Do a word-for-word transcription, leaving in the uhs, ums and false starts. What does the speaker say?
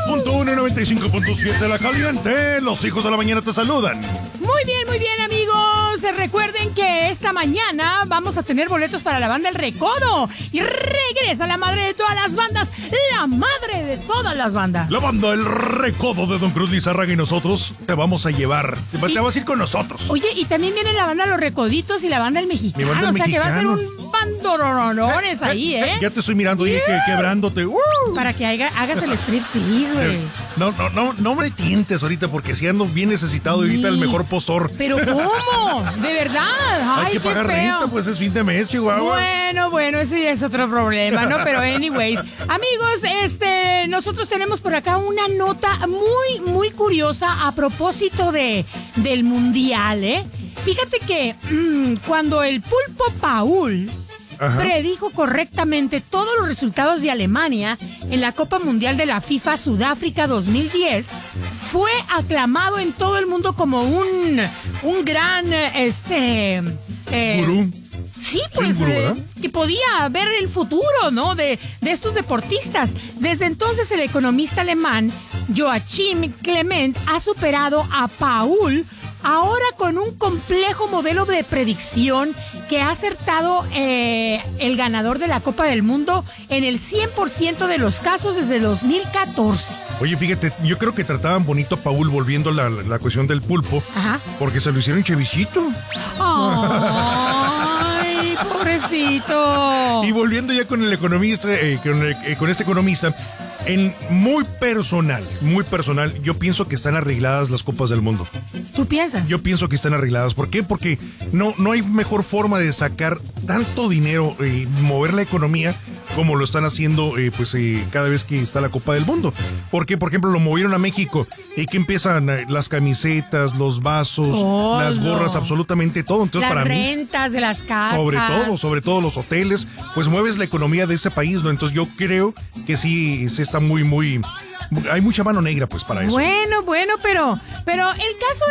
punto uno y noventa y cinco punto siete La Caliente. Los hijos de la mañana te saludan. Muy bien, muy bien, amigos. Recuerden que esta mañana vamos a tener boletos para la banda El Recodo. Y regresa la madre de todas las bandas, la madre de todas las bandas. La banda El Recodo de Don Cruz Lizárraga y nosotros te vamos a llevar. Te, y, te vas a ir con nosotros. Oye, y también viene la banda Los Recoditos y la banda El Mexicano. Banda el o sea, Mexicano. que va a ser un bandoronones ahí, ¿eh? Ya te estoy mirando y que, quebrándote. ¡Uh! Para que haga, hagas el striptease, güey. No, no, no, no me tientes ahorita porque si ando bien necesitado y ahorita el mejor postor. ¿Pero cómo? ¿De verdad? Ay, hay que qué pagar feo. renta, pues es fin de mes, Chihuahua. Bueno, bueno, ese ya es otro problema, ¿no? Pero anyways, amigos, este, nosotros tenemos por acá una nota muy, muy curiosa a propósito de, del mundial, ¿eh? Fíjate que mmm, cuando el Pulpo Paul Ajá. predijo correctamente todos los resultados de Alemania en la Copa Mundial de la FIFA Sudáfrica dos mil diez, fue aclamado en todo el mundo como un, un gran, este... Eh, gurú. Sí, pues, gurú, eh, que podía ver el futuro, ¿no? De, de estos deportistas. Desde entonces, el economista alemán Joachim Clement ha superado a Paul, ahora con un complejo modelo de predicción que ha acertado eh, el ganador de la Copa del Mundo en el cien por ciento de los casos desde dos mil catorce. Oye, fíjate, yo creo que trataban bonito a Paul volviendo la, la, la cuestión del pulpo. Ajá. Porque se lo hicieron chevichito. ¡Ay, pobrecito! Y volviendo ya con el economista, eh, con, eh, con este economista, en muy personal, muy personal, yo pienso que están arregladas las Copas del Mundo. ¿Tú piensas? Yo pienso que están arregladas. ¿Por qué? Porque no, no hay mejor forma de sacar tanto dinero y eh, mover la economía como lo están haciendo eh, pues eh, cada vez que está la Copa del Mundo. ¿Por qué? Por ejemplo, lo movieron a México y que empiezan eh, las camisetas, los vasos, todo. Las gorras, absolutamente todo. Entonces, las para rentas mí, de las casas. Sobre todo, sobre todo los hoteles, pues mueves la economía de ese país, ¿no? Entonces yo creo que sí, sí está muy, muy... Hay mucha mano negra, pues, para eso. Bueno, bueno, pero, pero el caso